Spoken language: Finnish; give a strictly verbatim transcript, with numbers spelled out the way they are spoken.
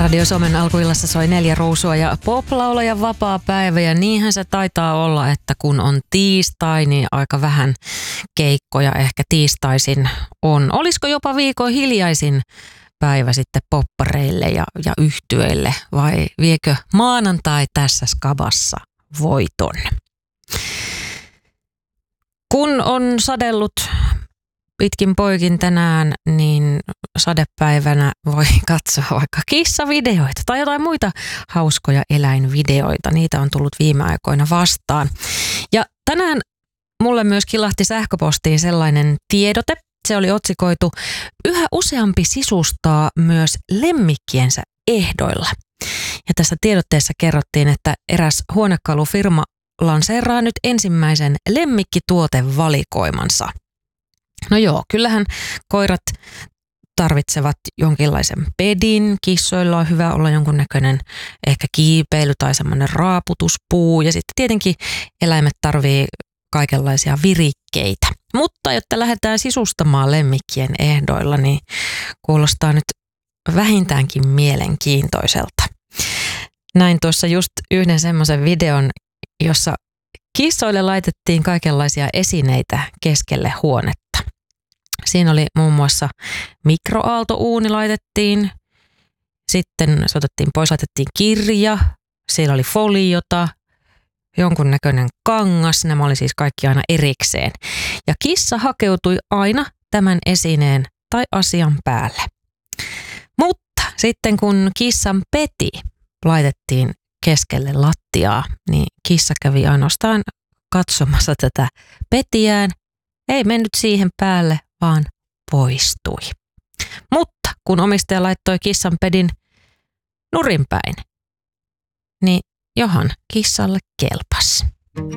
Radio Suomen alkuillassa soi Neljä Ruusua ja poplaulajan vapaa päivä, ja niinhän se taitaa olla, että kun on tiistai, niin aika vähän keikkoja ehkä tiistaisin on. Olisiko jopa viikon hiljaisin päivä sitten poppareille ja, ja yhtyeille, vai viekö maanantai tässä skabassa voiton? Kun on sadellut pitkin poikin tänään, niin sadepäivänä voi katsoa vaikka kissavideoita tai jotain muita hauskoja eläinvideoita. Niitä on tullut viime aikoina vastaan. Ja tänään mulle myös kilahti sähköpostiin sellainen tiedote. Se oli otsikoitu: yhä useampi sisustaa myös lemmikkiensä ehdoilla. Ja tässä tiedotteessa kerrottiin, että eräs huonekalufirma lanseeraa nyt ensimmäisen lemmikkituotevalikoimansa. No joo, kyllähän koirat tarvitsevat jonkinlaisen pedin, kissoilla on hyvä olla jonkunnäköinen ehkä kiipeily tai semmoinen raaputuspuu, ja sitten tietenkin eläimet tarvii kaikenlaisia virikkeitä. Mutta jotta lähdetään sisustamaan lemmikkien ehdoilla, niin kuulostaa nyt vähintäänkin mielenkiintoiselta. Näin tuossa just yhden semmoisen videon, jossa kissoille laitettiin kaikenlaisia esineitä keskelle huonetta. Siinä oli muun muassa mikroaaltouuni laitettiin, sitten se otettiin pois, laitettiin kirja, siellä oli foliota, jonkunnäköinen kangas, nämä oli siis kaikki aina erikseen. Ja kissa hakeutui aina tämän esineen tai asian päälle. Mutta sitten kun kissan peti laitettiin keskelle lattiaa, niin kissa kävi ainoastaan katsomassa tätä petiään, ei mennyt siihen päälle, vaan poistui. Mutta kun omistaja laittoi kissan pedin nurinpäin, niin johan kissalle kelpasi.